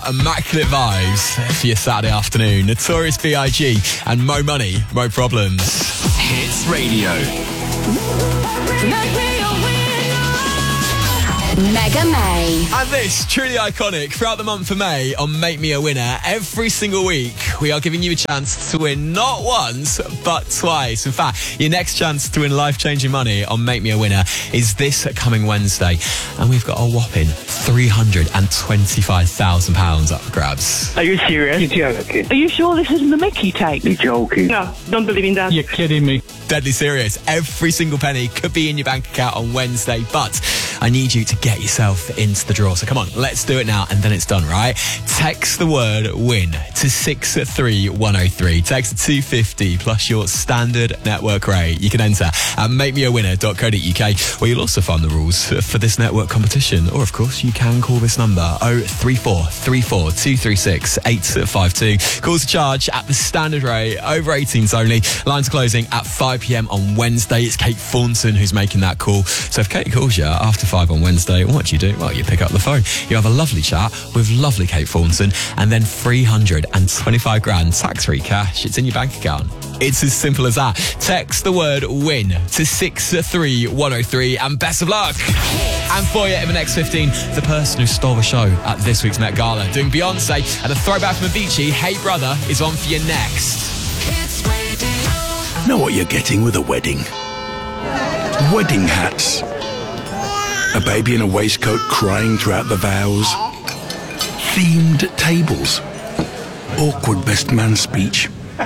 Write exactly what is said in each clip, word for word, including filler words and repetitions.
Immaculate vibes for your Saturday afternoon. Notorious B I G and Mo Money, Mo Problems. Hits Radio. Mega May. And this, truly iconic, throughout the month of May on Make Me a Winner, every single week we are giving you a chance to win not once, but twice. In fact, your next chance to win life-changing money on Make Me a Winner is this coming Wednesday. And we've got a whopping three hundred twenty-five thousand pounds up for grabs. Are you serious? You're joking. Are you sure this isn't the Mickey tape? You're joking. No, don't believe in that. You're kidding me. Deadly serious. Every single penny could be in your bank account on Wednesday, but I need you to get yourself into the draw. So come on, let's do it now, and then it's done, right? Text the word WIN to six three one oh three. Text two fifty plus your standard network rate. You can enter at make me a winner dot co dot uk, where you'll also find the rules for this network competition. Or, of course, you can call this number oh three four three four two three six eight five two. Calls to charge at the standard rate, over eighteens only. Lines closing at five p m on Wednesday. It's Kate Thornton who's making that call. So if Kate calls you after five on Wednesday, what do you do? Well, you pick up the phone. You have a lovely chat with lovely Kate Thornton, and then three hundred twenty-five grand tax-free cash. It's in your bank account. It's as simple as that. Text the word WIN to six three one oh three, and best of luck. And for you in the next fifteen, the person who stole the show at this week's Met Gala, doing Beyonce and a throwback from Avicii, Hey Brother, is on for you next. Know what you're getting with a wedding? Wedding hats. A baby in a waistcoat crying throughout the vows. Themed tables. Awkward best man speech.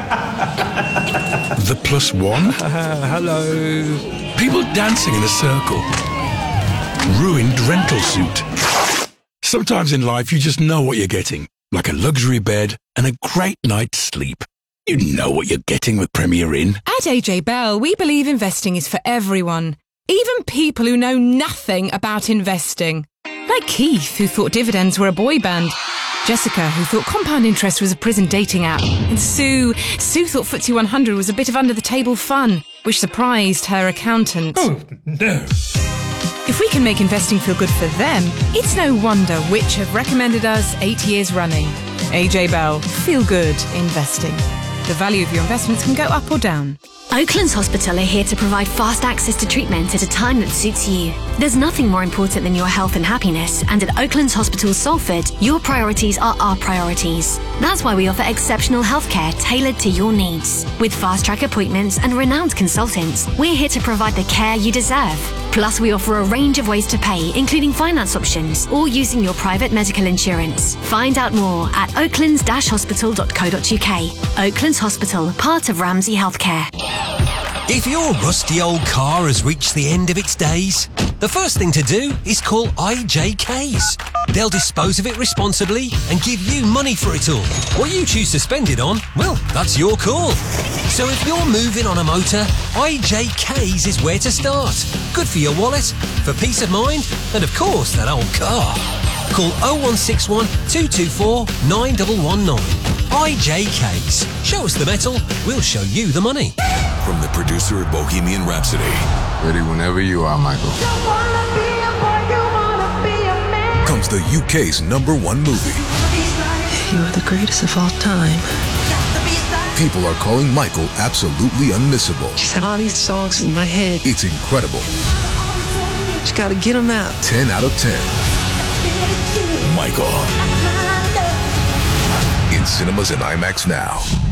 The plus one. Uh, hello. People dancing in a circle. Ruined rental suit. Sometimes in life you just know what you're getting. Like a luxury bed and a great night's sleep. You know what you're getting with Premier Inn. At A J Bell, we believe investing is for everyone. Even people who know nothing about investing. Like Keith, who thought dividends were a boy band. Jessica, who thought compound interest was a prison dating app. And Sue, Sue thought F T S E one hundred was a bit of under-the-table fun, which surprised her accountant. Oh, no. If we can make investing feel good for them, it's no wonder which have recommended us eight years running. A J Bell, feel good investing. The value of your investments can go up or down. Oaklands Hospital are here to provide fast access to treatment at a time that suits you. There's nothing more important than your health and happiness, and at Oaklands Hospital Salford, your priorities are our priorities. That's why we offer exceptional healthcare tailored to your needs. With fast-track appointments and renowned consultants, we're here to provide the care you deserve. Plus, we offer a range of ways to pay, including finance options or using your private medical insurance. Find out more at oaklands dash hospital dot co dot uk. Oaklands Hospital, part of Ramsay Healthcare. If your rusty old car has reached the end of its days, the first thing to do is call I J Ks. They'll dispose of it responsibly and give you money for it all. What you choose to spend it on, well, that's your call. So if you're moving on a motor, I J Ks is where to start. Good for your wallet, for peace of mind, and of course that old car. Call oh one six one, two two four, nine one one nine. I J Ks. Show us the metal, we'll show you the money. From the producer of Bohemian Rhapsody. Ready whenever you are, Michael. Comes the U K's number one movie. You are the greatest of all time. People are calling Michael absolutely unmissable. Just have all these songs in my head. It's incredible. Just gotta get them out. ten out of ten. Michael. In cinemas and IMAX now.